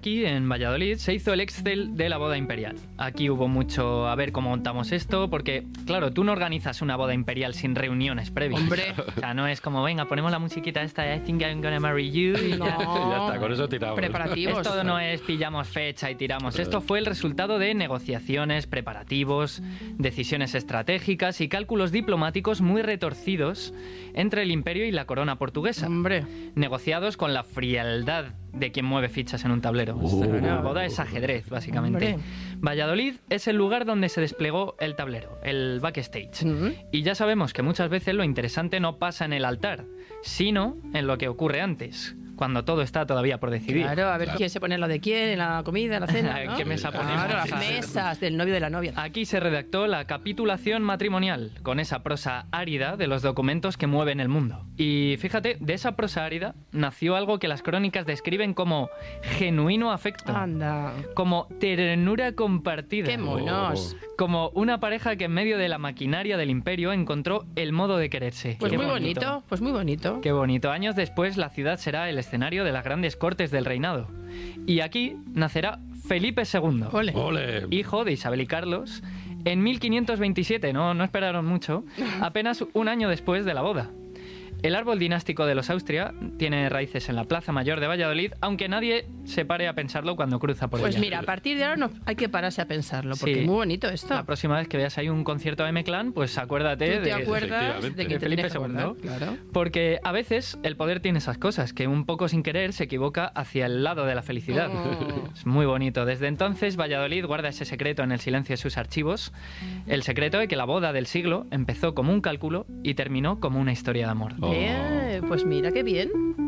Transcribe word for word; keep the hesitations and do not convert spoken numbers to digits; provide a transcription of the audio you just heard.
aquí en Valladolid se hizo el Excel de la boda imperial. Aquí hubo mucho a ver cómo montamos esto, porque, claro, tú no organizas una boda imperial sin reuniones previas. Hombre. O sea, no es como, venga, ponemos la musiquita esta, I think I'm gonna marry you. Y No. ya. Ya está, con eso tiramos. Preparativos. Esto no es pillamos fecha y tiramos. Esto fue el resultado de negociaciones, preparativos, decisiones estratégicas y cálculos diplomáticos muy retorcidos entre el imperio y la corona portuguesa. Hombre. Negociados con la frialdad de quien mueve fichas en un tablero. Uh. Una boda es ajedrez, básicamente. Hombre. Valladolid es el lugar donde se desplegó el tablero, el backstage. Mm. Y ya sabemos que muchas veces lo interesante no pasa en el altar, sino en lo que ocurre antes, cuando todo está todavía por decidir. Claro, a ver quién se pone lo de quién, en la comida, en la cena, ¿no? ¿Qué mesa ponemos? Claro, las Sí. mesas del novio y de la novia. Aquí se redactó la capitulación matrimonial, con esa prosa árida de los documentos que mueven el mundo. Y fíjate, de esa prosa árida nació algo que las crónicas describen como genuino afecto, Anda. como ternura compartida, ¡Qué monos! como una pareja que en medio de la maquinaria del imperio encontró el modo de quererse. Pues Qué muy bonito, pues muy bonito. Qué bonito. Años después, la ciudad será el escenario de las grandes cortes del reinado. Y aquí nacerá Felipe segundo, Ole. ¡Ole! hijo de Isabel y Carlos, en mil quinientos veintisiete, no, no esperaron mucho, apenas un año después de la boda. El árbol dinástico de los Austria tiene raíces en la Plaza Mayor de Valladolid, aunque nadie se pare a pensarlo cuando cruza por Pues ella. mira, a partir de ahora no hay que pararse a pensarlo, porque Sí. es muy bonito esto. La próxima vez que veas ahí un concierto de M-Clan, pues acuérdate ¿Tú te de... acuerdas efectivamente. de que de te Felipe tienes que acordar? segundo. Claro. Porque a veces el poder tiene esas cosas, que un poco sin querer se equivoca hacia el lado de la felicidad. Oh. Es muy bonito. Desde entonces, Valladolid guarda ese secreto en el silencio de sus archivos. El secreto de que la boda del siglo empezó como un cálculo y terminó como una historia de amor. Oh. Bien, pues mira qué bien.